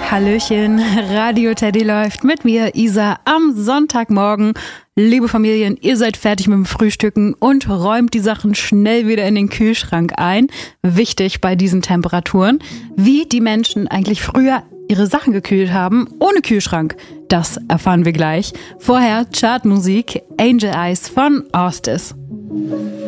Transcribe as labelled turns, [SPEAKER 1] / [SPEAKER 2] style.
[SPEAKER 1] Hallöchen, Radio Teddy läuft mit mir, Isa, am Sonntagmorgen. Liebe Familien, ihr seid fertig mit dem Frühstücken und räumt die Sachen schnell wieder in den Kühlschrank ein. Wichtig bei diesen Temperaturen, wie die Menschen eigentlich früher ihre Sachen gekühlt haben, ohne Kühlschrank. Das erfahren wir gleich. Vorher Chartmusik, Angel Eyes von Ostis.